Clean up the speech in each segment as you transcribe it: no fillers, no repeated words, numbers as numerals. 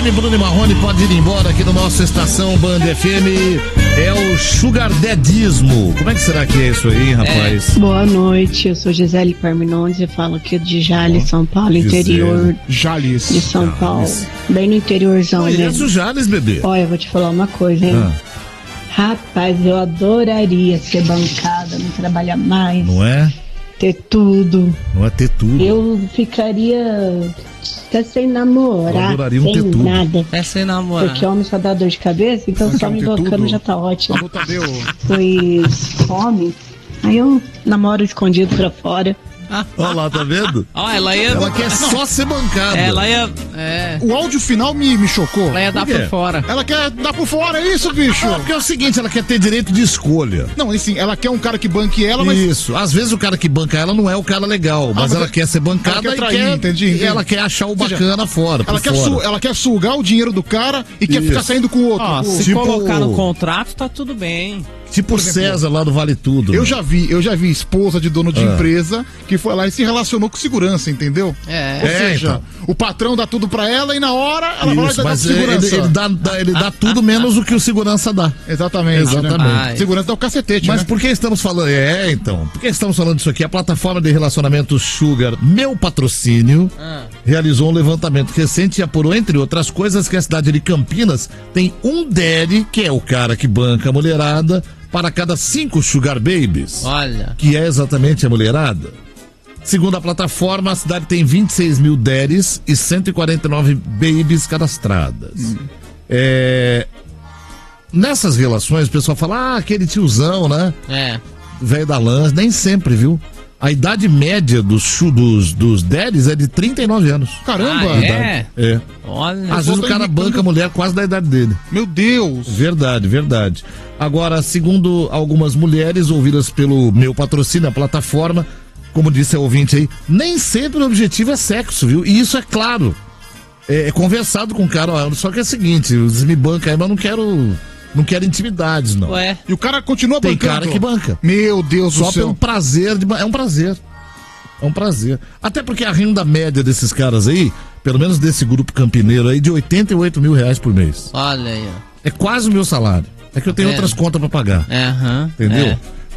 FM, Bruno e Marrone pode ir embora aqui no nosso Estação Band FM. É o Sugar Dadismo. Como é que será que é isso aí, rapaz? Boa noite, eu sou Gisele Parminondes e falo aqui de Jales, São Paulo, interior Jales de São Paulo. Bem no interiorzão mesmo. Conheço o Jales, bebê. Olha, eu vou te falar uma coisa, hein? Rapaz, eu adoraria ser bancada, não trabalhar mais. Não é? Ter tudo. Não é ter tudo. Eu ficaria até sem namorar, adorariam sem ter tudo. nada. É sem namorar. Porque homem só dá dor de cabeça, então só me bancando já tá ótimo. Pois homem, aí eu namoro escondido pra fora. Olha lá, tá vendo? Ela quer só ser bancada. Ela ia. O áudio final me chocou. Ela ia dar por fora. Ela quer dar por fora, é isso, bicho? Porque é o seguinte, ela quer ter direito de escolha. Não, assim, ela quer um cara que banque ela, mas... Isso, às vezes o cara que banca ela não é o cara legal, mas ela quer ser bancada, ela quer trair, entendi. Ela quer achar o bacana fora. Ela quer sugar o dinheiro do cara e quer ficar saindo com o outro. Se colocar no contrato, tá tudo bem. Tipo o César lá do Vale Tudo. Eu já vi esposa de dono de empresa que foi lá e se relacionou com segurança, entendeu? Ou seja, então. o patrão dá tudo pra ela e na hora ela vai lá e dá segurança. Ele dá tudo menos o que o segurança dá. Exatamente. Né? Segurança dá o cacetete, Mas né? por que estamos falando? Então. Por que estamos falando disso aqui? A plataforma de relacionamento Sugar, Meu Patrocínio, realizou um levantamento recente e apurou, entre outras coisas, que a cidade de Campinas tem um daddy, que é o cara que banca a mulherada, para cada 5 Sugar Babies. Olha. Que é exatamente a mulherada. Segundo a plataforma, a cidade tem 26 mil daddies e 149 babies cadastradas. Nessas relações, o pessoal fala, aquele tiozão, né? Velho da lança. Nem sempre, viu? A idade média dos daddies é de 39 anos. Caramba! Olha. Às vezes o cara banca a mulher quase da idade dele. Meu Deus! Verdade. Agora, segundo algumas mulheres ouvidas pelo Meu Patrocínio, a plataforma, como disse a ouvinte aí, nem sempre o objetivo é sexo, viu? E isso é claro. É conversado com o cara, só que é o seguinte, vocês me bancam aí, mas não quero intimidades, não. Ué. E o cara continua bancando. Tem cara que banca. Meu Deus do céu. Só pelo prazer. É um prazer. É um prazer. Até porque a renda média desses caras aí, pelo menos desse grupo campineiro aí, de R$88 mil por mês. Olha aí, ó. É quase o meu salário. É que eu tenho outras contas pra pagar. Entendeu?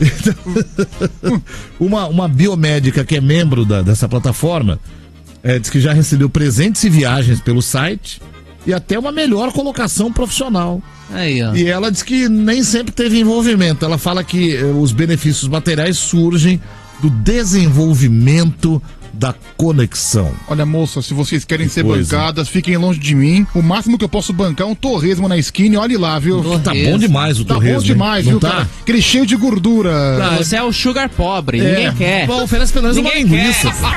Uma biomédica que é membro dessa plataforma diz que já recebeu presentes e viagens pelo site e até uma melhor colocação profissional. Aí, ó. E ela diz que nem sempre teve envolvimento. Ela fala que os benefícios materiais surgem do desenvolvimento da conexão. Olha, moça, se vocês querem ser bancadas, fiquem longe de mim. O máximo que eu posso bancar é um torresmo na esquina, olhe lá, viu? Tá bom demais o torresmo. Tá bom demais, viu, cara? Aquele cheio de gordura. Você é o sugar pobre, ninguém quer. Oferece pelo menos uma linguiça.